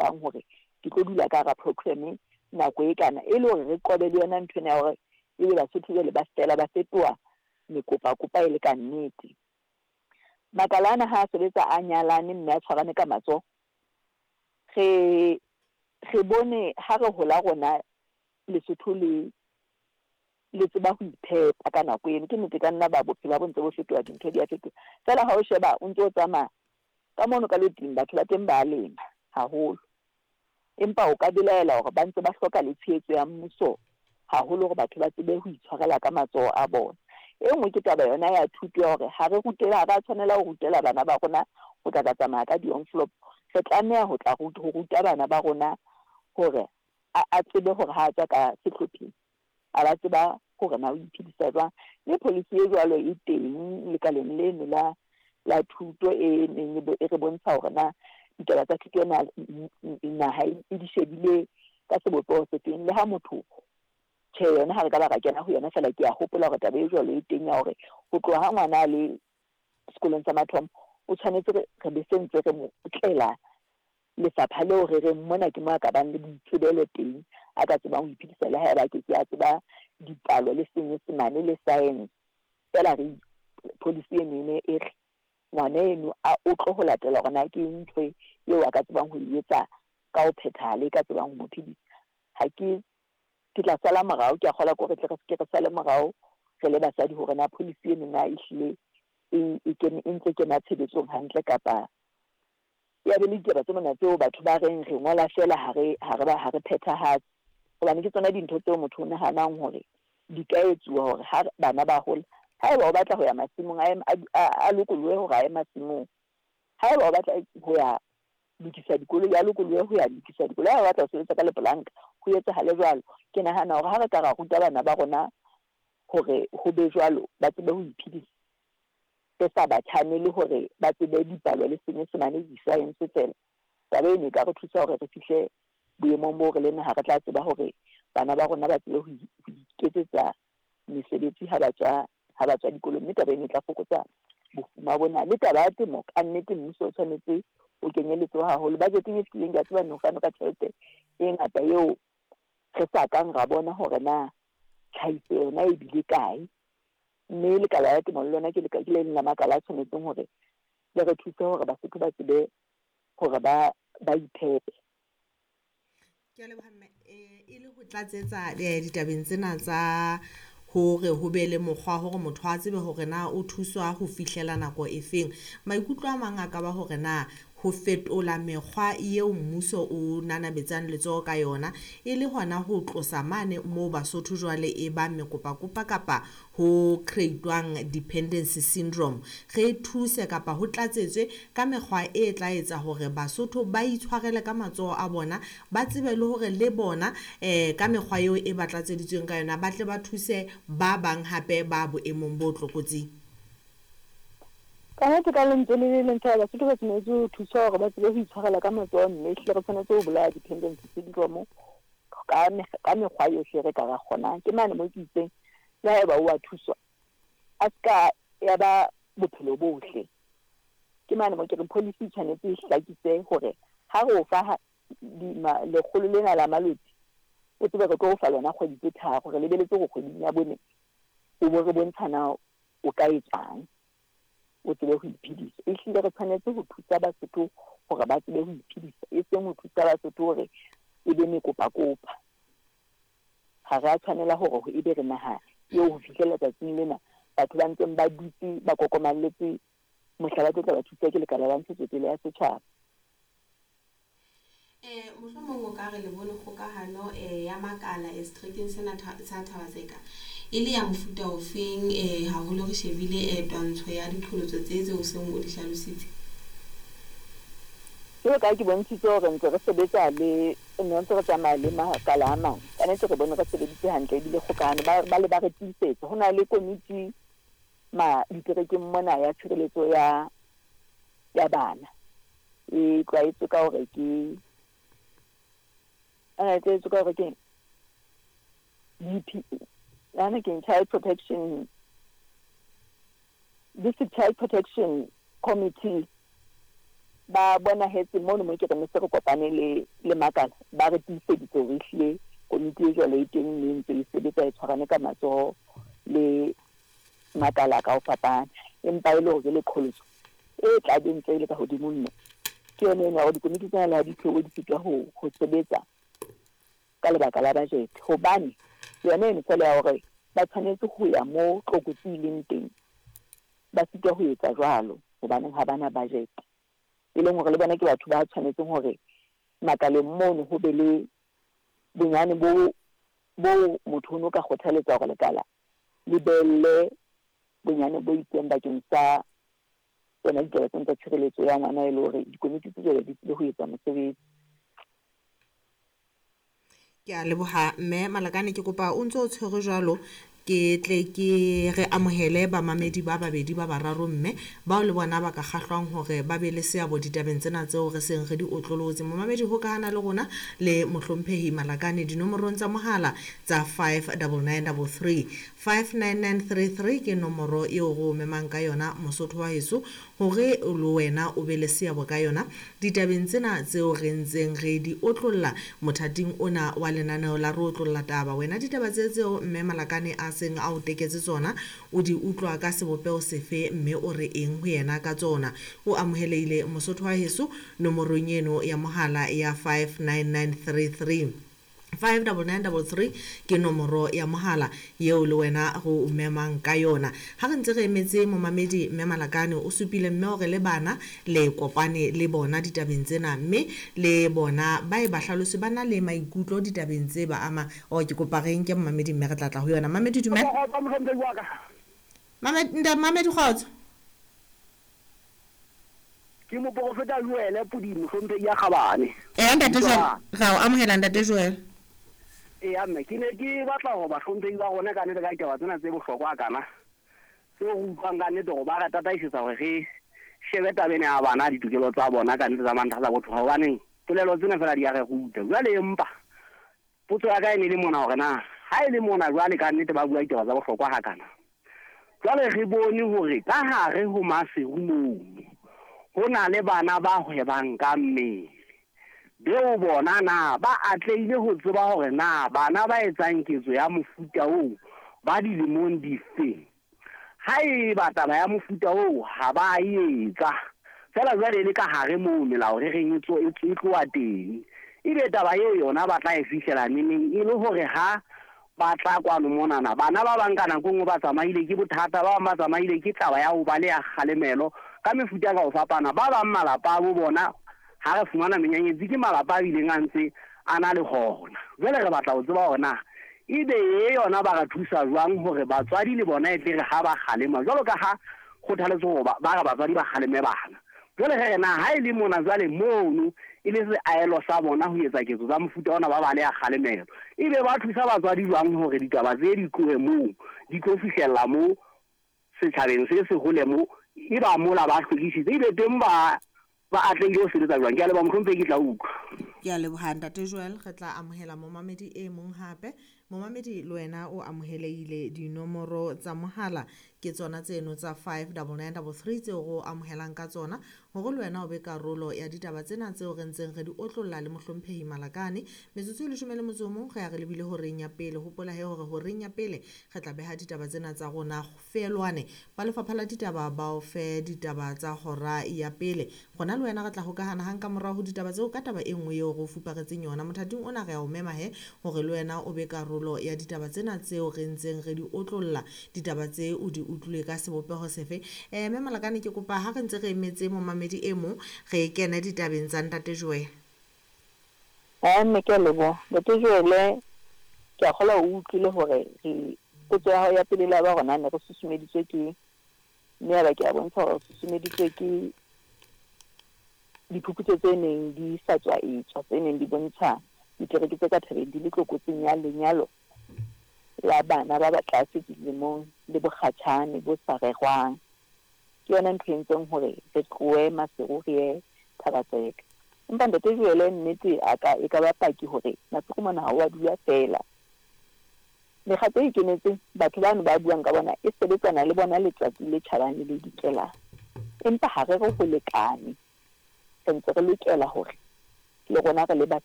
tsebang hore ke tlo dula ka hara program nako e kana e le hore re qobe le yona nthwena ya hore ebe Basotho jwale ba stela ba fetoha mekopa e le ka nnete. Makalana ha sebetsa a nyalane mme a tshwarane ka matsoho, re bone ha re hola rona Lesotho le tseba ho iphepa ka nako eno. Ke nnete ka nna ba bophelo ba bontse bo fetoha, dintho di a fetoha. Fela ha o sheba o ntso tsamaya ka mono ka leting, batho ba teng ba lema haholo, empa o ka belaela hore ba ntse ba hloka le tshehetso ya mmuso haholo hore batho ba tsebe ho itshwarela ka matsoho a bona. E nngwe ke taba yona ya thuto ya hore ha ba tshwanela ho rutela bana ba rona ho tla tsamaya ka di-envelope. Re tlameha ho tla ho ruta bana ba rona hore a tsebe hore ha a tswa ka sehlopheng a ba tseba hore na o iphedisa jwang. Le policy e jwalo e teng lekaleng leno la thuto e re bontsha hore na ditaba tsa thuto naha e di shebile ka sebopeho se teng. Le ha motho yona ha re ka ba ra kena ho yona, fela ke a hopola hore taba e jwalo e teng ya hore ho tloha ngwana le sekolong sa mathomo o tshwanetse re be sentse re mo tlela lefapha leo re reng mona ke mo a ka bang le boitsebelo teng, a ka tsebang ho iphedisa le haeba ke a tseba dipalo le senyesemane le science. Fela policy eno e re ngwana eno o tlo ho latela hore na ke ntho eo a ka tsebang ho etsa ka ho phethahala, e ka tsebang ho mo phedisa. Ha ke tla sala morao, ke a kgola ko re tle re sale morao re le basadi hore na policy eno na ehlile e ntse kena tshebetsong hantle, kapa ya be le ditaba tse mona tseo batho ba reng re ngola fela ha re phethahatse. Hobane ke tsona dintho tseo motho o nahanang hore di ka etsuwa hore ha bana ba hola, haeba o batla ho ya masimong a lokolohe hore a ye masimong, haeba o batla ho ya lokisa dikolo ya lokolohe ho ya lokisa dikolo, haeba o batla ho sebetsa ka lepolanka ho etsahale jwalo. Ke nahana hore ha re ka ra ruta bana ba rona hore ho be jwalo, ba tsebe ho iphedisa, se sa ba tshwanele hore ba tsebe dipalo le senyesemane di-science fela, taba eno e ka re thusa hore re fihle boemong bo re le naha re tla tseba hore bana ba rona ba tsebe ho iketsetsa mesebetsi ha ba tswa dikolong. Mme taba eno e tla fokotsa bofuma bona. Le taba ya temo, ka nnete mmuso o tshwanetse o kenye letsoho haholo. Budgeting e fetileng ke a tseba no fane ka tjhelete e ngata eo re sa kang ra bona hore na tlhahiso yona e bile kae. Mme lekala la temo le lona ke le leng la makala a tshwanetseng hore le re thuse hore Basotho ba tsebe hore ba iphepe. Ke a leboha mme, e le ho tlatsetsa ditabeng tsena tsa hore ho be le mokgwa hore motho a tsebe hore na o thuswa ho fihlela nako e feng. Maikutlo a mang a ka ba hore na ho fetola mekgwa eo mmuso o nanabetsang letsoho ka yona, e le hona ho tlosa mane moo Basotho jwale e ba mekopakopa kapa ho creatwang dependency syndrome. Re thuse kapa ho tlatsetswe ka mekgwa e tla etsa hore Basotho ba itshwarele ka matsoho a bona, ba tsebe le hore le bona ka mekgwa eo e ba tlatseditsweng ka yona ba tle ba thuse ba bang hape ba boemong bo tlokotsing. Ka nnete ka lentswe le leng fela Basotho ba tshwanetse ho thusa hore ba tsebe ho itshwarela ka matsoho, mme ehlile re tshwanetse ho bolaya dependency syndrome ka mekgwa yohle re ka ra kgonang. Ke mane mo ke itseng le haeba o a thuswa a ska ya ba bophelo bohle. Ke mane mo ke re policy tshwanetse e hlakise hore ha re o fa lekgolo lena la malwetse, o tsebe re tlo o fa lona kgwedi tse tharo, re lebeletse go kgweding ya bone o bo re bontshana o ka etsang o tsebe ho iphedisa. Ehlile re tshwanetse ho thusa Basotho hore ba tsebe ho iphedisa, e seng ho thusa Basotho hore e be mekopakopa. Ha re a tshwanela hore ho ebe re naha eo ho fihlela tsatsing lena batho ba ntseng ba dutse ba kokomalletse mohlala tlo tla ba thusa ke lekala la ntshetsopele ya setjhaba. Mohlomong o ka re le bone kgokahano ya makala seterekeng sena sa Thabazeka e le ya mofuta ofeng, haholo re shebile twantsho ya diqholotso tseo seng o di hlalositse. Ke ka ke bontshitse hore ntse re sebetsa le ntse re tsamaya le makala a mang, ka nnete re bone re sebeditse hantle ebile kgokahano ba le ba re tiisetsa. Ho na le komiti diterekeng mona ya tshireletso ya bana e tlwaetse ka hore ke Child Protection, District Child Protection Committee ba bona hetse mono mo ke re se re kopane le makala ba re tiiseditse hore ehlile komiti e jwalo e teng mme ntse e sebetsa e tshwarane ka matsoho le makala ka ho fapana empa e le hore le qholotso e tla bentse ile ka hodimo nne ke yone ya hore dikomiti tsena la di tlowe di fitwa ho sebetsa ka lebaka la budget hobane yona ene tsela ya hore ba tshwanetse ho ya mo tlokotsi leng teng ba fitwa ho etsa jwalo hobane ha bana budget e leng hore le bona ke batho ba tshwanetseng hore makaleng mono ho be le bonyane bo motho ono ka kgothaletsa hore lekala le belle bonyane bo itseng bakeng sa tsona ditaba tsa tshireletso ya ngwana e le hore dikomiti tse jwalo di tsile ho etsa mosebetsi. Ke a leboha mme Malakane, ke kopa o ntse o tshwere jwalo ke tle ke re amohele bamamedi ba babedi ba bararo mme bao le bona ba ka kgahlwang hore ba be le seabo ditabeng tsena tseo re seng re di otlolotse. Momamedi ho kahana le rona le mohlomphehi Malakane dinomorong tsa mohala tsa 59933 59933 ke nomoro eo go memang ka yona mosotho wa heso hore le wena o be le seabo ka yona ditabeng tsena tseo re ntseng re di otlolla mothating ona wa lenaneo la re otlolla taba. Wena ditaba tseo mme Malakane a seng a o teketse tsona o di utlwa ka sebopeo sefe mme o re eng ho yena ka tsona. O amoheleile mosotho wa heso nomorong eno ya mohala ya 59933 59933 ke nomoro ya mohala yeo le wena go memang ka yona. Ha re ntse re emetse momamedi mme Malakane o supile mme hore le bana le kopane le bona ditabeng tsena mme le bona ba e ba hlalose bana le maikutlo ditabeng tse ba ama ke kopa re nke momamedi mme re tlatla ho yona. Mamedi dumela. Mamedi kgotso. Ke mo profeta Joel pudi mohlompe ya Khabane. Ntate Joel ra o amohela ntate Joel. Mme ke ne ke batla ho ba hlomphehi ba rona ka nnete ka ditaba tsena tse bohlokwa kana seo go utlwang ka nnete go ba re tataisetsa hore re shebe tabeng ya bana ditokelo tsa bona ka nnete tsa mantlha tsa botho hobaneng polelo tsena fela di ya re ruta jwale empa potso ya ka e ne le mona hore na ha e le mona jwale ka nnete ba bua ditaba tsa bohlokwa ha kana jwale re bone hore ka hare ho maseru ho na le bana ba hwebang ka mmele beo bona na ba atleile ho tseba hore na bana ba etsang ketso ya mofuta oo ba dilemong dife ha e ba taba ya mofuta oo ha ba etsa fela jwale le ka hare moo melao re reng e tloa teng ebe taba eo yona ba tla e fihlela neneng e le hore ha ba tla kwano monana bana ba bang ka nako nngwe ba tsamaile ke bothata ba bang ba tsamaile ke taba ya ho ba le ya kgalemelo ka mefuta ka ho fapana ba bang malapa a bo bona ha re fumana menyanyetsi ke malapa a bileng a ntse a na le hona jwale re batla ho tseba hore na ebe yona ba ka thusa jwang hore batswadi le bona e tle re ha ba kgalema jwalo ka ha kgothaletso hore ba ka batswadi ba kgaleme bana jwale re na ha e le mona jwale mono e le seaelo sa bona ho etsa ketso tsa mofuta ona ba ba le ya kgalemelo ebe ba thusa batswadi jwang hore ditaba tse di tlohe moo di tlo fihlella moo setjhabeng se se hole moo e ba mola ba hlokisitse ebe teng ba atlehile ho sebetsa jwang ke a leba mohlompe ke tla utlwa ke a leboha ntate Joel re tla amohela momamedi e mong hape momamedi le wena o amoheleile dinomoro tsa mohala ke tsona tseno tsa 59933 tseo go amohelang ka tsona hore le wena o be karolo ya ditaba tsena tseo re ntseng re di otlolla le mohlomphehi Malakane metsotso e 11 mong ge ya re lebile ho reng ya pele hopola he hore ho reng ya pele re tla beha ditaba tsena tsa rona felwane ba lefapha la ditaba ba o fe ditaba tsa hora ya pele gona le wena re tla hokahana hang ka morao ho ditaba tseo ka taba e nngwe eo go fuparetseng yona mothating ona re ya o mema he hore le wena o be karolo ya ditaba tsena tseo re ntseng re di otlolla ditaba tse o di utlwile ka sebopego sefe mme Malakane ke kopa ha re ntse re emetse momamedi e mong re kene ditabeng tsa ntate Joel. Mme ke lebo ntate Joel ke a kgola o utlwile hore re potso ya hao ya pele la ba rona ne re susumeditswe ke mme ba ke a bontsha hore susumeditswe ke diphuputso tse neng di sa tswa etswa tse neng di bontsha ditereke tse ka thabeng di le tlokotsing ya lenyalo la bana ba ba tlase dilemong le bokgatjhane bo sa rerwang ke yona ntho e ntseng hore re tlohe maseru re ye Thabatseka empa ntate Joel nnete e ka bapaki hore maseru mona ha wa dula fela mekgatlo e kenetseng batho bano ba buang ka bona e sebetsana le bona letsatsi le tjhabane le dikelang empa ha re re ho lekane re ntse re lokela hore le rona re le